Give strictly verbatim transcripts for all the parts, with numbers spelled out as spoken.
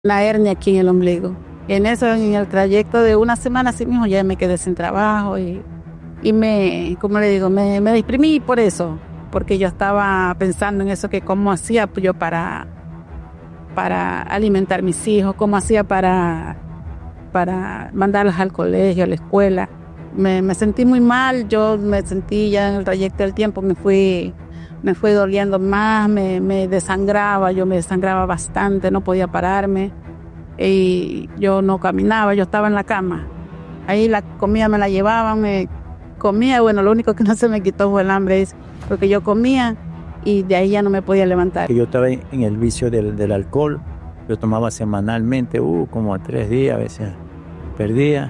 una hernia aquí en el ombligo. En eso, en el trayecto de una semana, así mismo ya me quedé sin trabajo y, y me, como le digo, me, me deprimí por eso, porque yo estaba pensando en eso, que cómo hacía yo para, para alimentar a mis hijos, cómo hacía para, para mandarlos al colegio, a la escuela. Me, me sentí muy mal, yo me sentí ya en el trayecto del tiempo, me fui, me fui doliendo más, me, me desangraba, yo me desangraba bastante, no podía pararme. Y yo no caminaba, yo estaba en la cama. Ahí la comida me la llevaban, me comía, bueno, lo único que no se me quitó fue el hambre, porque yo comía y de ahí ya no me podía levantar. Yo estaba en el vicio del, del alcohol, yo tomaba semanalmente, uh, como tres días, a veces perdía.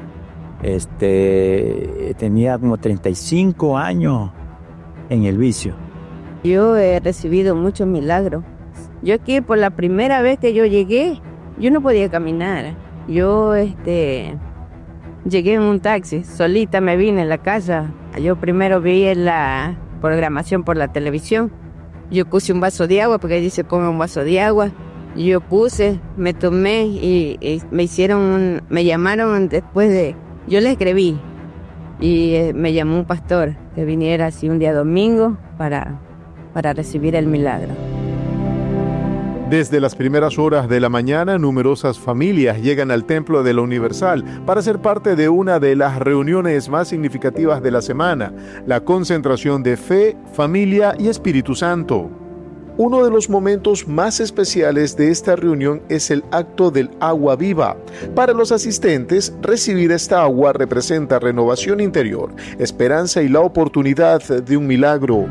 Este, tenía como treinta y cinco años en el vicio. Yo he recibido muchos milagros. Yo aquí por la primera vez que yo llegué, yo no podía caminar. Yo este, llegué en un taxi, solita me vine en la casa. Yo primero vi la programación por la televisión. Yo puse un vaso de agua, porque dice ponga un vaso de agua. Yo puse, me tomé y, y me hicieron, un, me llamaron después de, yo le escribí y eh, me llamó un pastor que viniera así un día domingo para, para recibir el milagro. Desde las primeras horas de la mañana, numerosas familias llegan al Templo de la Universal para ser parte de una de las reuniones más significativas de la semana, la concentración de fe, familia y Espíritu Santo. Uno de los momentos más especiales de esta reunión es el acto del agua viva. Para los asistentes, recibir esta agua representa renovación interior, esperanza y la oportunidad de un milagro.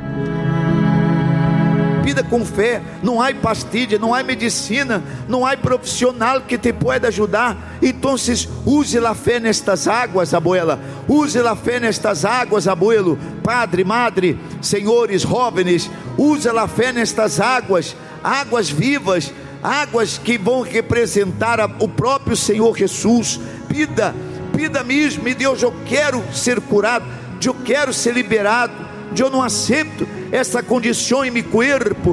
Pida com fé, não há pastilha, não há medicina, não há profissional que te pueda ajudar. Então use a fé nestas águas, abuela, use a fé nestas águas, abuelo, padre, madre, senhores, jovens, use a fé nestas águas, águas vivas, águas que vão representar o próprio Senhor Jesus. Pida, pida mesmo, e Deus, eu quero ser curado, eu quero ser liberado, eu não aceito essa condição em meu corpo.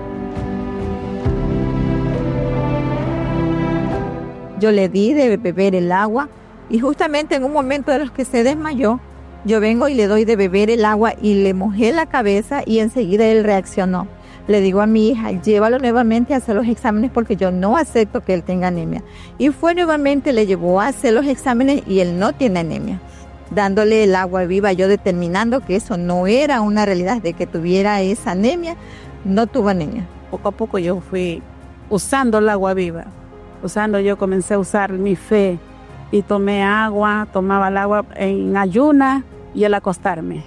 Yo le di de beber el agua y justamente en un momento de los que se desmayó, yo vengo y le doy de beber el agua y le mojé la cabeza y enseguida él reaccionó. Le digo a mi hija, llévalo nuevamente a hacer los exámenes porque yo no acepto que él tenga anemia. Y fue nuevamente, le llevó a hacer los exámenes y él no tiene anemia. Dándole el agua viva, yo determinando que eso no era una realidad, de que tuviera esa anemia, no tuvo anemia. Poco a poco yo fui usando el agua viva, usando, yo comencé a usar mi fe y tomé agua, tomaba el agua en ayuna y al acostarme.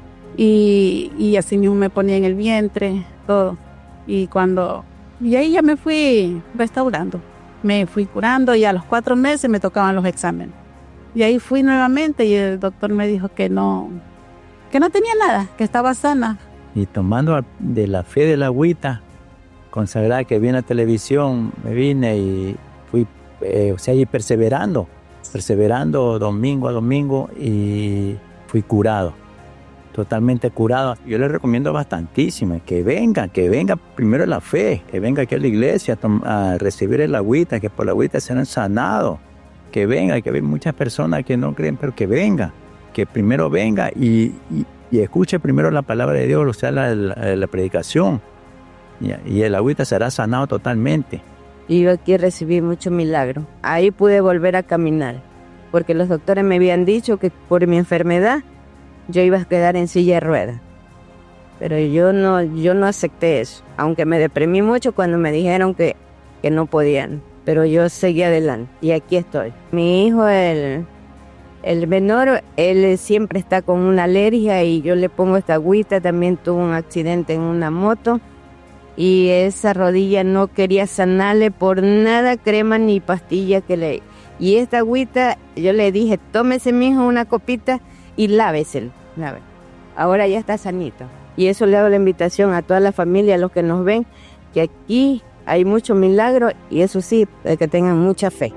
Y, y así mismo me ponía en el vientre, todo. Y cuando, y ahí ya me fui restaurando, me fui curando y a los cuatro meses me tocaban los exámenes. Y ahí fui nuevamente y el doctor me dijo que no, que no tenía nada, que estaba sana. Y tomando de la fe de la agüita consagrada que vi en la televisión, me vine y fui, eh, o sea, y perseverando, perseverando domingo a domingo y fui curado, totalmente curado. Yo les recomiendo bastantísimo que vengan, que venga primero la fe, que venga aquí a la iglesia a, a recibir el agüita, que por la agüita serán sanados. Que venga, que hay muchas personas que no creen, pero que venga, que primero venga y, y, y escuche primero la palabra de Dios, o sea, la, la, la predicación, y, y el agüita será sanado totalmente. Y yo aquí recibí mucho milagro. Ahí pude volver a caminar, porque los doctores me habían dicho que por mi enfermedad yo iba a quedar en silla de ruedas. Pero yo no, yo no acepté eso, aunque me deprimí mucho cuando me dijeron que, que no podían. Pero yo seguí adelante y aquí estoy. Mi hijo, el, el menor, él siempre está con una alergia y yo le pongo esta agüita. También tuvo un accidente en una moto y esa rodilla no quería sanarle por nada, crema ni pastilla que le... Y esta agüita, yo le dije, tómese mi hijo una copita y láveselo. Láve. Ahora ya está sanito. Y eso le hago la invitación a toda la familia, a los que nos ven, que aquí hay mucho milagro y eso sí, que tengan mucha fe.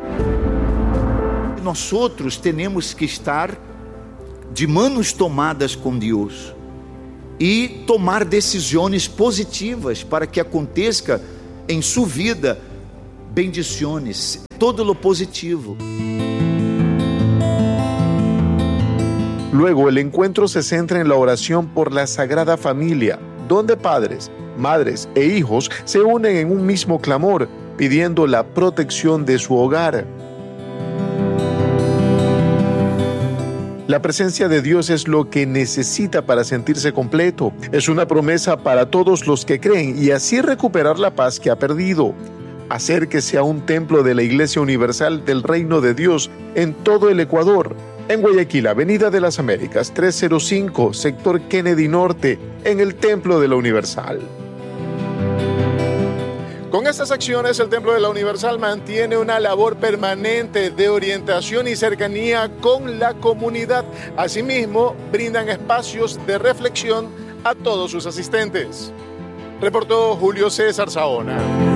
Nosotros tenemos que estar de manos tomadas com Deus e tomar decisões positivas para que aconteça em sua vida bendiciones, todo lo positivo. Luego el encuentro se centra en la oración por la Sagrada Familia, donde padres, madres e hijos se unen en un mismo clamor, pidiendo la protección de su hogar. La presencia de Dios es lo que necesita para sentirse completo. Es una promesa para todos los que creen y así recuperar la paz que ha perdido. Acérquese a un templo de la Iglesia Universal del Reino de Dios en todo el Ecuador. En Guayaquil, Avenida de las Américas, trescientos cinco, sector Kennedy Norte, en el Templo de la Universal. Con estas acciones, el Templo de la Universal mantiene una labor permanente de orientación y cercanía con la comunidad. Asimismo, brindan espacios de reflexión a todos sus asistentes. Reportó Julio César Saona.